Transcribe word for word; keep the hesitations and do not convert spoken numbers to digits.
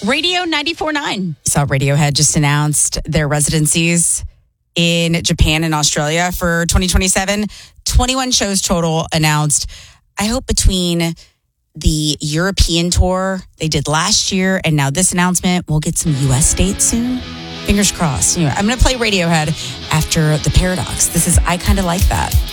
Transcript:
Radio ninety-four point nine. Saw Radiohead just announced their residencies in Japan and Australia for twenty twenty-seven. twenty-one shows total announced. I hope between the European tour they did last year and now this announcement, we'll get some U S dates soon. Fingers crossed. Anyway, I'm going to play Radiohead after The Paradox. This is I Kinda Like That.